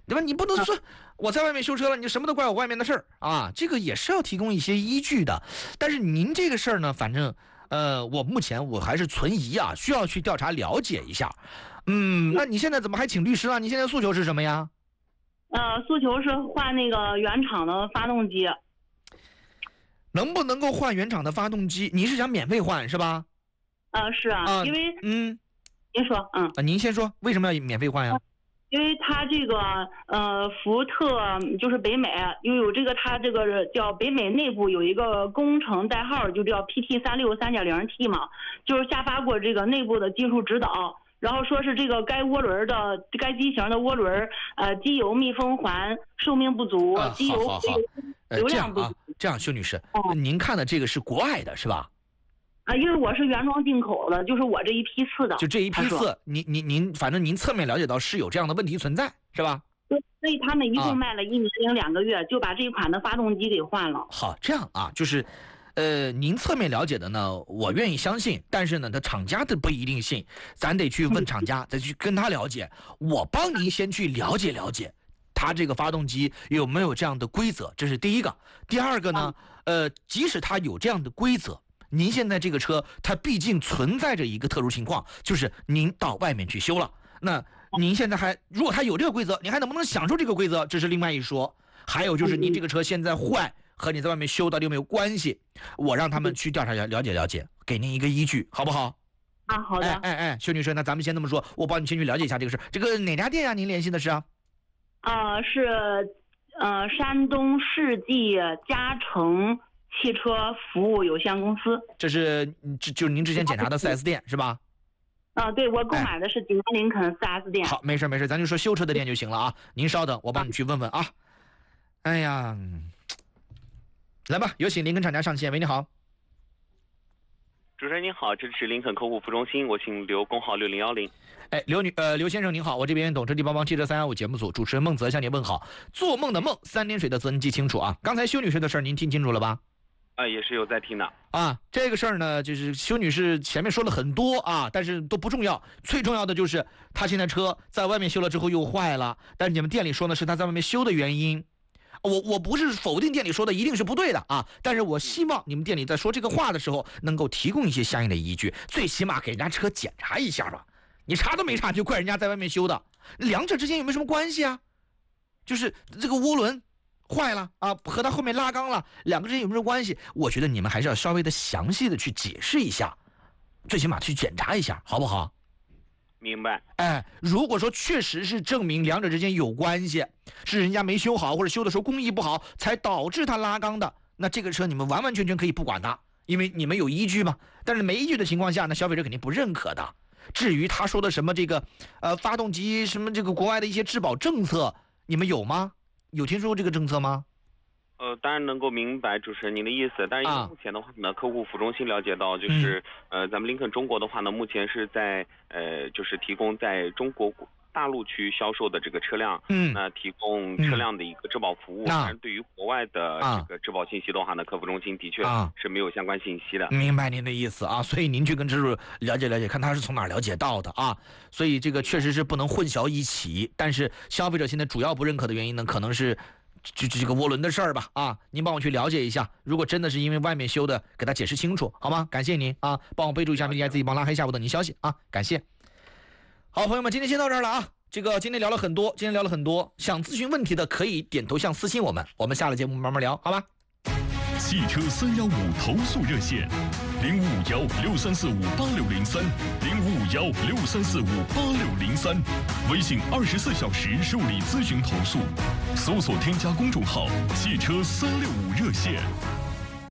对吧？你不能说我在外面修车了，你什么都怪我外面的事儿啊，这个也是要提供一些依据的。但是您这个事儿呢，反正我目前我还是存疑啊，需要去调查了解一下。那你现在怎么还请律师啊？你现在诉求是什么呀？ 诉求是换那个原厂的发动机。 能不能够换原厂的发动机？你是想免费换是吧？ 是啊，因为您说您先说为什么要免费换呀？ 因为它这个福特就是北美，因为有这个它这个叫北美内部有一个工程代号，就叫 PT36 3.0T 嘛，就是下发过这个内部的技术指导，然后说是这个该机型的涡轮机油密封环寿命不足，机油流量不足。 这样，邱女士，您看的这个是国外的是吧？ 因为我是原装进口的，就是我这一批次的。 就这一批次，您反正您侧面了解到是有这样的问题存在，是吧？ 对，所以他们一共卖了1年零2个月，就把这一款的发动机给换了。 好，这样啊，就是，您侧面了解的呢，我愿意相信，但是呢，它厂家的不一定信，咱得去问厂家，再去跟他了解。我帮您先去了解了解，它这个发动机有没有这样的规则，这是第一个。第二个呢，即使它有这样的规则。您现在这个车，它毕竟存在着一个特殊情况，就是您到外面去修了。那您现在如果它有这个规则，你还能不能享受这个规则，这是另外一说。还有就是您这个车现在坏，和你在外面修到底有没有关系？我让他们去调查了解了解，给您一个依据，好不好？ 好的。 邱女士，那咱们先这么说，我帮你先去了解一下这个事。这个哪家店啊？您联系的是啊？ 是山东世纪嘉诚汽车服务有限公司。这是就是您之前检查的 4S 店是吧？ 对，我购买的是济南林肯 4S 店。 好，没事，咱就说修车的店就行了啊。您稍等，我帮你去问问啊。哎呀，来吧，有请林肯厂家上线。喂，你好。 主持人您好，这是林肯客户服务中心，我姓刘，工号6010。 刘先生您好，我这边懂车帝帮帮汽车315节目组主持人孟泽向您问好。做梦的梦，3点水的泽，您记清楚啊。刚才修女士的事儿您听清楚了吧？ 也是有在听的啊。这个事儿呢，就是修女士前面说了很多啊，但是都不重要，最重要的就是她现在车在外面修了之后又坏了，但是你们店里说的是她在外面修的原因。我不是否定店里说的一定是不对的啊，但是我希望你们店里在说这个话的时候能够提供一些相应的依据，最起码给人家车检查一下吧。你查都没查就怪人家在外面修的，两者之间有没有什么关系啊？就是这个涡轮坏了啊，和它后面拉缸了，两个之间有没有关系？我觉得你们还是要稍微的详细的去解释一下，最起码去检查一下，好不好？ 明白。 如果说确实是证明两者之间有关系，是人家没修好或者修的时候工艺不好才导致它拉缸的，那这个车你们完完全全可以不管它，因为你们有依据嘛。但是没依据的情况下，那消费者肯定不认可的。至于他说的什么这个发动机什么这个国外的一些质保政策，你们有吗？有听说过这个政策吗？ 当然能够明白主持人您的意思，但是目前的话呢，客户服务中心了解到，就是咱们林肯中国的话呢，目前是在就是提供在中国大陆区销售的这个车辆，那提供车辆的一个质保服务。但是对于国外的这个质保信息的话呢，客服中心的确是没有相关信息的。 明白您的意思啊，所以您去跟车主了解了解，看他是从哪儿了解到的啊。所以这个确实是不能混淆一起，但是消费者现在主要不认可的原因呢，可能是这个涡轮的事儿吧啊，您帮我去了解一下，如果真的是因为外面修的，给他解释清楚好吗？感谢您啊，帮我备注一下，明天自己帮拉黑一下我等您消息啊，感谢。好，朋友们，今天先到这儿了啊。这个今天聊了很多，想咨询问题的可以点头像私信我们下了节目慢慢聊，好吧？ 汽车315投诉热线：055163458603，055163458603，微信24小时受理咨询投诉，搜索添加公众号“汽车365热线”。